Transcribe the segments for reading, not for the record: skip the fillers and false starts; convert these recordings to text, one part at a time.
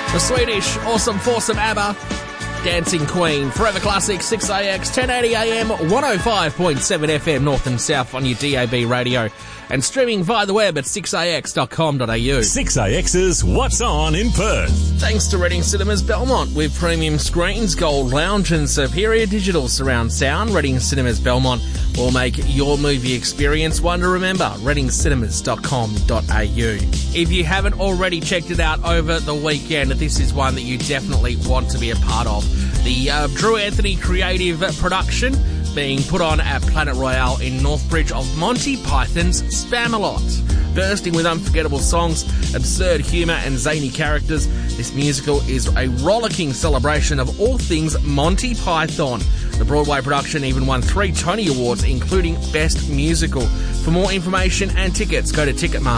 The Swedish awesome foursome ABBA, Dancing Queen, Forever Classic, 6AX, 1080am, 105.7 FM North and South on your DAB radio, and streaming via the web at 6ax.com.au. 6AX's What's On in Perth. Thanks to Reading Cinemas Belmont with premium screens, gold lounge and superior digital surround sound. Reading Cinemas Belmont will make your movie experience one to remember. readingcinemas.com.au. If you haven't already checked it out over the weekend, this is one that you definitely want to be a part of. The Drew Anthony creative production being put on at Planet Royale in Northbridge of Monty Python's Spamalot. Bursting with unforgettable songs, absurd humour and zany characters, this musical is a rollicking celebration of all things Monty Python. The Broadway production even won 3 Tony Awards, including Best Musical. For more information and tickets, go to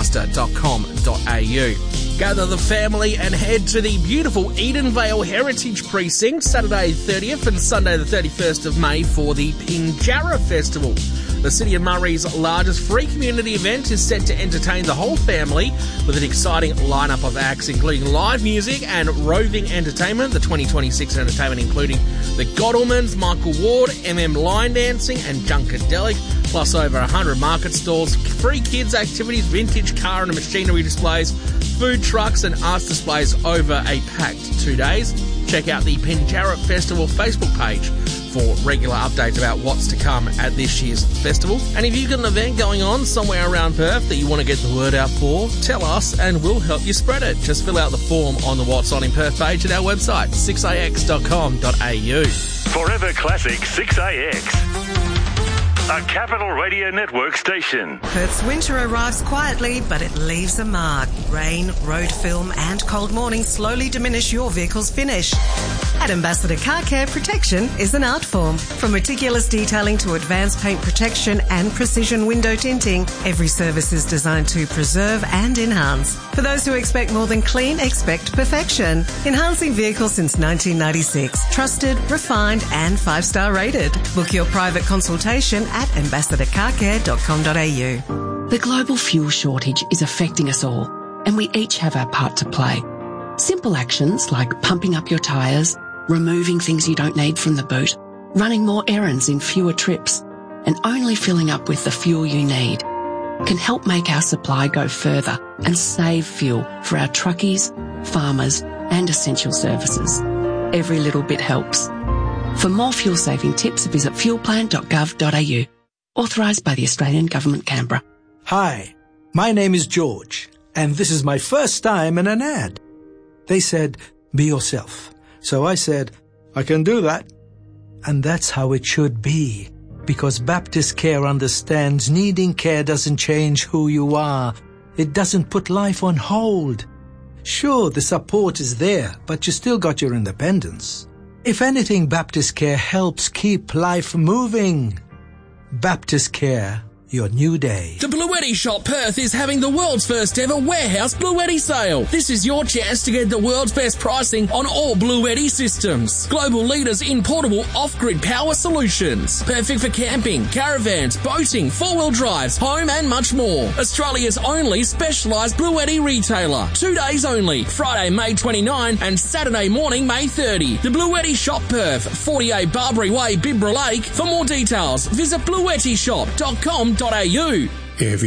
ticketmaster.com.au. Gather the family and head to the beautiful Edenvale Heritage Precinct Saturday 30th and Sunday the 31st of May for the Pinjarra Festival. The City of Murray's largest free community event is set to entertain the whole family with an exciting lineup of acts, including live music and roving entertainment. The 2026 entertainment including the Godalmans, Michael Ward, Line Dancing and Junkadelic, plus over 100 market stalls, free kids activities, vintage car and machinery displays, food trucks and arts displays over a packed 2 days. Check out the Pinjarra Festival Facebook page for regular updates about what's to come at this year's festival. And if you've got an event going on somewhere around Perth that you want to get the word out for, tell us and we'll help you spread it. Just fill out the form on the What's On in Perth page at our website, 6ax.com.au. Forever Classic 6AX. A Capital Radio Network station. Perth's winter arrives quietly, but it leaves a mark. Rain, road film and cold mornings slowly diminish your vehicle's finish. At Ambassador Car Care, protection is an art form. From meticulous detailing to advanced paint protection and precision window tinting, every service is designed to preserve and enhance. For those who expect more than clean, expect perfection. Enhancing vehicles since 1996. Trusted, refined and 5-star rated. Book your private consultation at ambassadorcarcare.com.au. The global fuel shortage is affecting us all, and we each have our part to play. Simple actions like pumping up your tyres, removing things you don't need from the boot, running more errands in fewer trips, and only filling up with the fuel you need can help make our supply go further and save fuel for our truckies, farmers, and essential services. Every little bit helps. For more fuel-saving tips, visit fuelplan.gov.au. Authorised by the Australian Government, Canberra. Hi, my name is George, and this is my first time in an ad. They said, be yourself. So I said, I can do that. And that's how it should be, because Baptist Care understands needing care doesn't change who you are. It doesn't put life on hold. Sure, the support is there, but you still got your independence. If anything, Baptist Care helps keep life moving. Baptist Care, your new day. The Bluetti Shop Perth is having the world's first ever warehouse Bluetti sale. This is your chance to get the world's best pricing on all Bluetti systems. Global leaders in portable off-grid power solutions. Perfect for camping, caravans, boating, four-wheel drives, home and much more. Australia's only specialised Bluetti retailer. 2 days only. Friday, May 29 and Saturday morning, May 30. The Bluetti Shop Perth, 48 Barbary Way, Bibra Lake. For more details, visit bluettishop.com.au. If